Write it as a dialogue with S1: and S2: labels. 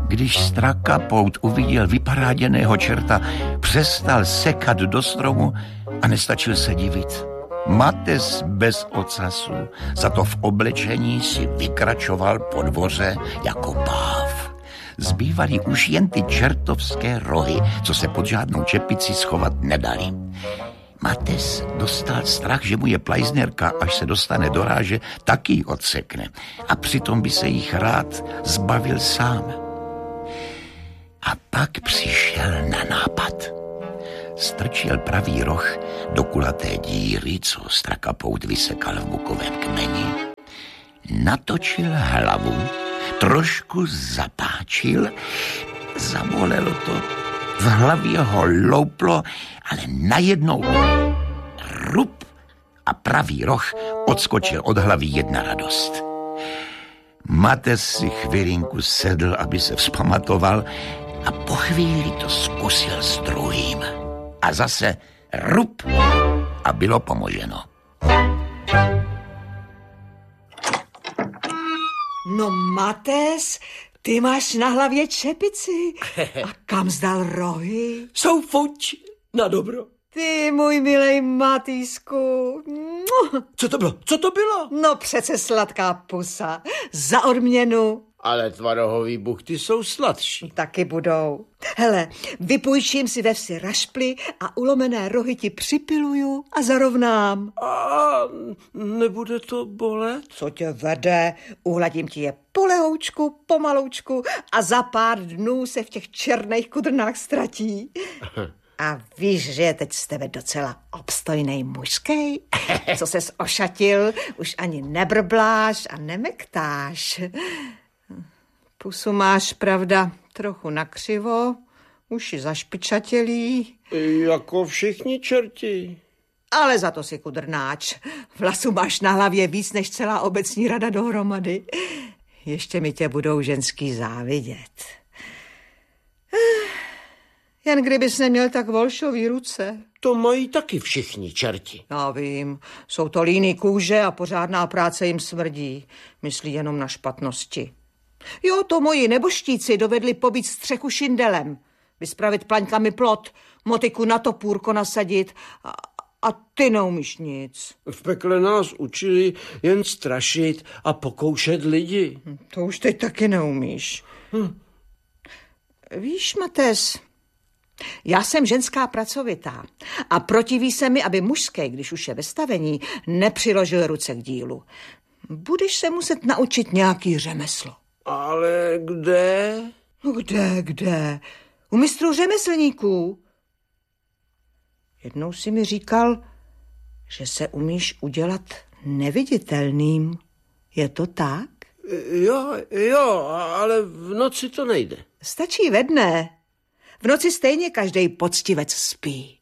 S1: Když Strakapout uviděl vyparáděného čerta, přestal sekat do stromu a nestačil se divit. Mates bez ocasu, za to v oblečení si vykračoval po dvoře jako páv. Zbývaly už jen ty čertovské rohy, co se pod žádnou čepici schovat nedali. Mates dostal strach, že mu je plajznerka, až se dostane do ráže, taky ji odsekne. A přitom by se jich rád zbavil sám. A pak přišel na nápad. Strčil pravý roh do kulaté díry, co Strakapout vysekal v bukovém kmeni. Natočil hlavu, trošku zapáčil, zabolelo to, v hlavě ho louplo, ale najednou rup a pravý roh odskočil od hlavy jedna radost. Mates si chvilinku sedl, aby se vzpamatoval, a po chvíli to zkusil s druhým. A zase rup a bylo pomoženo.
S2: No Mates, ty máš na hlavě čepici. A kam zdal rohy?
S3: Jsou fuč na dobro.
S2: Ty, můj milej Matýsku.
S3: Co to bylo? Co to bylo?
S2: No přece sladká pusa. Za odměnu.
S3: Ale tvarohový buchty jsou sladší.
S2: Taky budou. Hele, vypůjčím si ve vsi rašply a ulomené rohy ti připiluju a zarovnám.
S3: A nebude to bolet?
S2: Co tě vede? Uhladím ti je polehoučku, pomaloučku a za pár dnů se v těch černých kudrnách ztratí. A víš, že je teď z tebe docela obstojnej mužskej? Co ses ošatil, už ani nebrbláš a nemektáš. Pusu máš, pravda, trochu nakřivo, uši zašpičatělí.
S3: Jako všichni čerti.
S2: Ale za to si kudrnáč. Vlasu máš na hlavě víc než celá obecní rada dohromady. Ještě mi tě budou ženský závidět. Jen kdybys neměl tak volšový ruce.
S3: To mají taky všichni čerti.
S2: Já vím, jsou to líný kůže a pořádná práce jim smrdí. Myslí jenom na špatnosti. Jo, to moji neboštíci dovedli pobít střechu šindelem, vyspravit plaňkami plot, motiku na topůrko nasadit a ty neumíš nic.
S3: V pekle nás učili jen strašit a pokoušet lidi.
S2: To už teď taky neumíš. Víš, Mates, já jsem ženská pracovitá a protiví se mi, aby mužské, když už je ve stavení, nepřiložil ruce k dílu. Budeš se muset naučit nějaký řemeslo.
S3: Ale kde?
S2: No kde? U mistrů řemeslníků. Jednou si mi říkal, že se umíš udělat neviditelným. Je to tak?
S3: Jo, ale v noci to nejde.
S2: Stačí ve dne. V noci stejně každej poctivec spí.